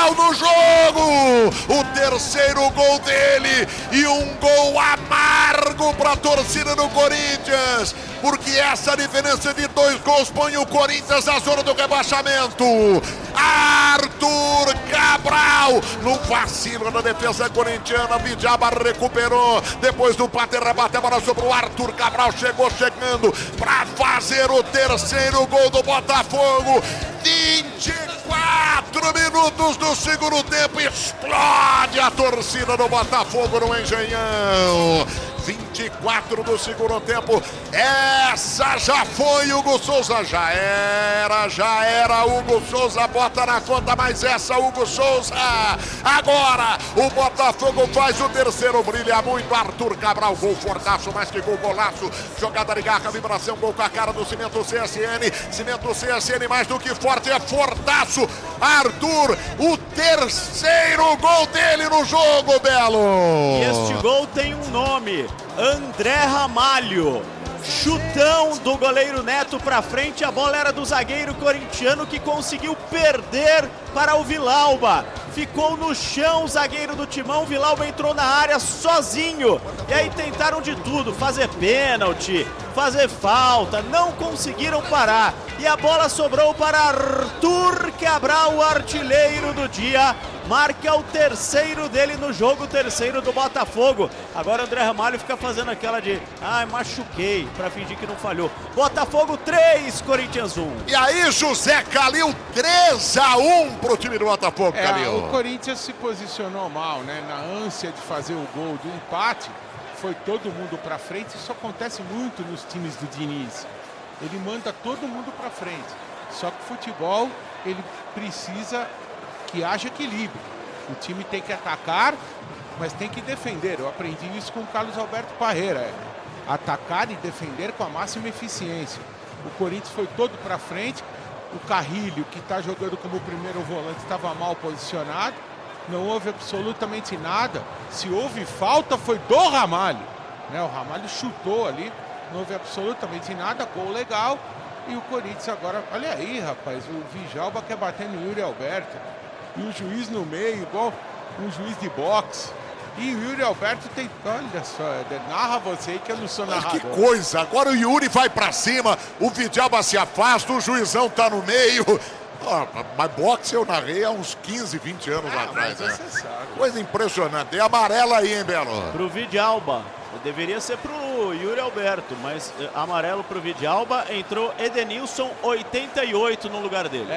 Cabral no jogo, o terceiro gol dele e um gol amargo para a torcida do Corinthians, porque essa diferença de 2 gols põe o Corinthians na zona do rebaixamento. Arthur Cabral, no vacilo da defesa corintiana, Vidjaba recuperou, depois do bater, rebate, a bola sobre o Arthur Cabral, chegando para fazer o terceiro gol do Botafogo. 24 minutos do segundo tempo, explode a torcida do Botafogo no Engenhão. 24 do segundo tempo, essa já foi Hugo Souza, já era Hugo Souza, bota na conta, mas essa Hugo Souza, agora o Botafogo faz o terceiro, brilha muito Arthur Cabral, gol fortaço, mais que gol, golaço, jogada de garra, vibração, gol com a cara do Cimento CSN mais do que forte, é fortaço, Arthur, o terceiro gol dele no jogo, Belo. E este gol tem um nome, André Ramalho. Chutão do goleiro Neto para frente, a bola era do zagueiro corintiano que conseguiu perder para o Villalba. Ficou no chão o zagueiro do Timão, Villalba entrou na área sozinho. E aí tentaram de tudo, fazer pênalti, fazer falta, não conseguiram parar. E a bola sobrou para Arthur Cabral, o artilheiro do dia. Marca o terceiro dele no jogo, o terceiro do Botafogo. Agora o André Ramalho fica fazendo aquela de machuquei, para fingir que não falhou. Botafogo 3, Corinthians 1. E aí José Calil, 3-1 pro time do Botafogo, Calil. O Corinthians se posicionou mal, né? Na ânsia de fazer o gol do empate, foi todo mundo para frente. Isso acontece muito nos times do Diniz. Ele manda todo mundo para frente. Só que o futebol, ele precisa que haja equilíbrio. O time tem que atacar, mas tem que defender. Eu aprendi isso com o Carlos Alberto Parreira. Atacar e defender com a máxima eficiência. O Corinthians foi todo para frente. O Carrilho, que está jogando como primeiro volante, estava mal posicionado. Não houve absolutamente nada. Se houve falta, foi do Ramalho, né? O Ramalho chutou ali. Não houve absolutamente nada. Gol legal. E o Corinthians agora... Olha aí, rapaz. O Vidjaba quer bater no Yuri Alberto. E o juiz no meio, igual um juiz de boxe. E o Yuri Alberto tem... Olha só, narra você aí que eu não sou narrador. Que coisa, agora o Yuri vai pra cima, o Vidjaba se afasta, o juizão tá no meio. Mas boxe eu narrei há uns 15, 20 anos atrás, né? Coisa impressionante. E amarela aí, hein, Belo? Pro Vidjaba. Deveria ser pro Yuri Alberto, mas amarelo pro Vidjaba. Entrou Edenilson, 88 no lugar dele.